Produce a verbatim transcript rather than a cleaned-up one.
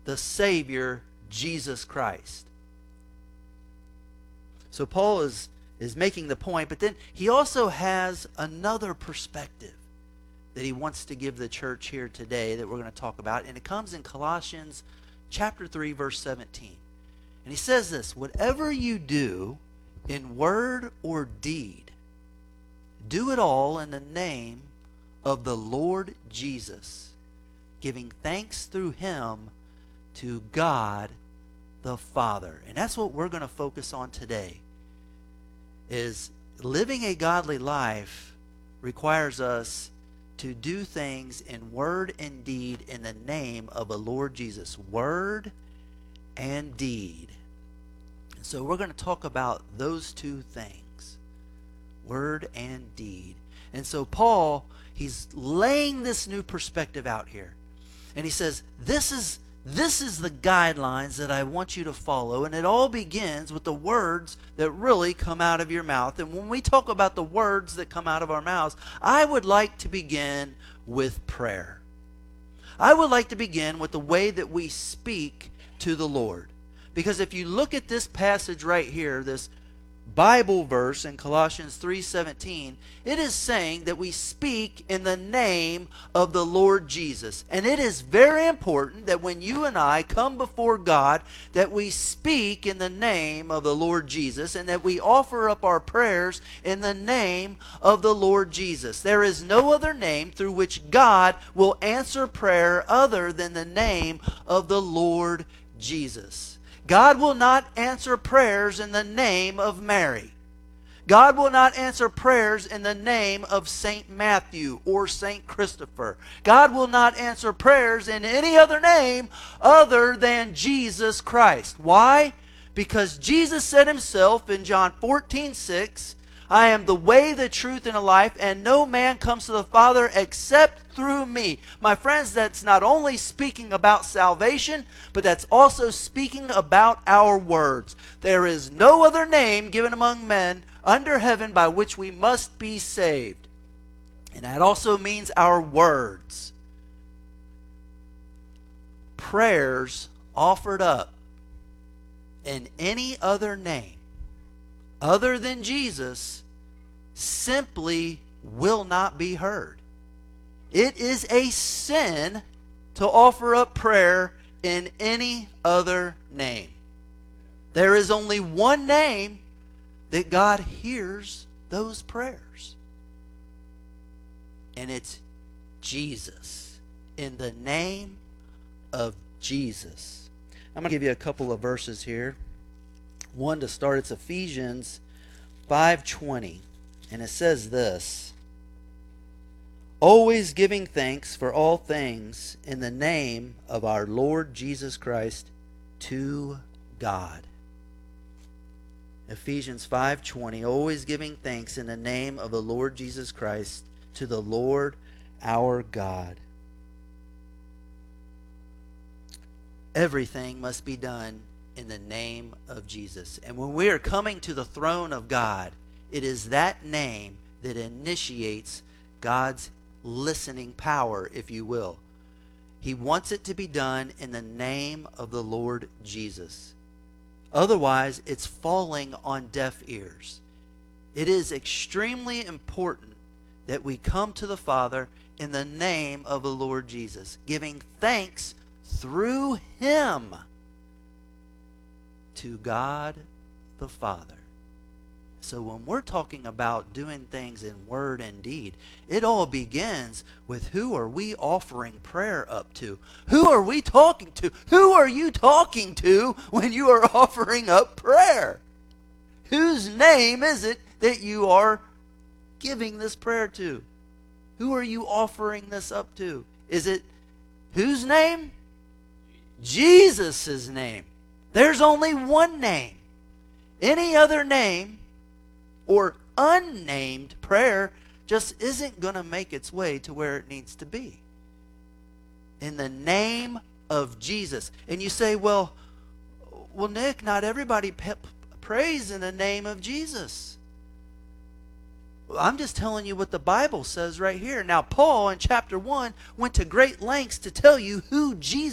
the Savior, Jesus Christ. So Paul is, is making the point, but then he also has another perspective that he wants to give the church here today that we're going to talk about. And it comes in Colossians chapter three, verse seventeen. And he says this, whatever you do in word or deed, do it all in the name of the Lord Jesus, giving thanks through him to God the Father. And that's what we're going to focus on today, is living a godly life requires us to do things in word and deed in the name of the Lord Jesus. Word and deed. And so we're going to talk about those two things. Word and deed. And so Paul, he's laying this new perspective out here. And he says, this is This is the guidelines that I want you to follow, and it all begins with the words that really come out of your mouth. And when we talk about the words that come out of our mouths, I would like to begin with prayer. I would like to begin with the way that we speak to the Lord. Because if you look at this passage right here, this Bible verse in Colossians three seventeen, it is saying that we speak in the name of the Lord Jesus. And it is very important that when you and I come before God, that we speak in the name of the Lord Jesus, and that we offer up our prayers in the name of the Lord Jesus. There is no other name through which God will answer prayer other than the name of the Lord Jesus. God will not answer prayers in the name of Mary. God will not answer prayers in the name of Saint Matthew or Saint Christopher. God will not answer prayers in any other name other than Jesus Christ. Why? Because Jesus said himself in John fourteen six, I am the way, the truth, and the life, and no man comes to the Father except through me. My friends, that's not only speaking about salvation, but that's also speaking about our words. There is no other name given among men under heaven by which we must be saved. And that also means our words. Prayers offered up in any other name other than Jesus simply will not be heard. It is a sin to offer up prayer in any other name. There is only one name that God hears those prayers. And it's Jesus. In the name of Jesus. I'm going to give you a couple of verses here. One to start, it's Ephesians five twenty, and it says this, always giving thanks for all things in the name of our Lord Jesus Christ to God. Ephesians five twenty, always giving thanks in the name of the Lord Jesus Christ to the Lord our God. Everything must be done in the name of Jesus. And when we are coming to the throne of God, it is that name that initiates God's listening power, if you will. He wants it to be done in the name of the Lord Jesus. Otherwise, it's falling on deaf ears. It is extremely important that we come to the Father in the name of the Lord Jesus, giving thanks through him to God the Father. So when we're talking about doing things in word and deed, it all begins with who are we offering prayer up to? Who are we talking to? Who are you talking to when you are offering up prayer? Whose name is it that you are giving this prayer to? Who are you offering this up to? Is it whose name? Jesus' name. There's only one name. Any other name or unnamed prayer just isn't going to make its way to where it needs to be. In the name of Jesus. And you say, well, well, Nick, not everybody pe- prays in the name of Jesus. Well, I'm just telling you what the Bible says right here. Now, Paul in chapter one went to great lengths to tell you who Jesus